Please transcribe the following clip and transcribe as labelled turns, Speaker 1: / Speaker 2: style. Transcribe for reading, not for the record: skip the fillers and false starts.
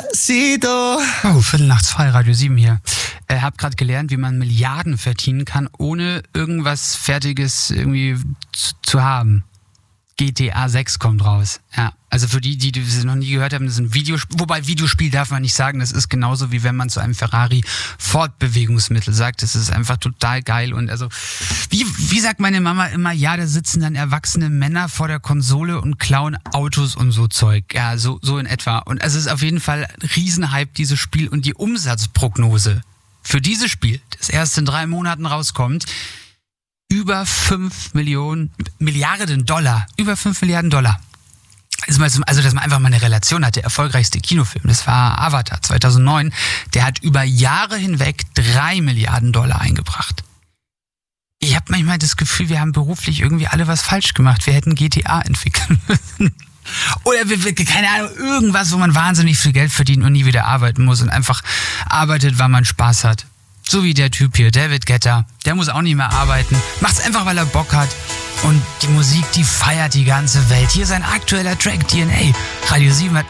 Speaker 1: Despacito.
Speaker 2: Oh, 2:15, Radio 7 hier. Hab gerade gelernt, wie man Milliarden verdienen kann, ohne irgendwas Fertiges irgendwie zu haben. GTA 6 kommt raus. Ja, also für die das noch nie gehört haben, das ist ein Videospiel. Wobei Videospiel darf man nicht sagen, das ist genauso wie wenn man zu einem Ferrari Fortbewegungsmittel sagt. Das ist einfach total geil. Und also, wie sagt meine Mama immer, ja, da sitzen dann erwachsene Männer vor der Konsole und klauen Autos und so Zeug. Ja, so in etwa. Und also es ist auf jeden Fall ein Riesenhype, dieses Spiel. Und die Umsatzprognose für dieses Spiel, das erst in 3 Monaten rauskommt, über 5 Milliarden Dollar. Über 5 Milliarden Dollar. Also, dass man einfach mal eine Relation hat. Der erfolgreichste Kinofilm, das war Avatar 2009. Der hat über Jahre hinweg 3 Milliarden Dollar eingebracht. Ich habe manchmal das Gefühl, wir haben beruflich irgendwie alle was falsch gemacht. Wir hätten GTA entwickeln müssen. Oder keine Ahnung, irgendwas, wo man wahnsinnig viel Geld verdient und nie wieder arbeiten muss und einfach arbeitet, weil man Spaß hat. So wie der Typ hier, David Guetta. Der muss auch nicht mehr arbeiten. Macht's einfach, weil er Bock hat. Und die Musik, die feiert die ganze Welt. Hier ist ein aktueller Track, DNA. Radio 7 hat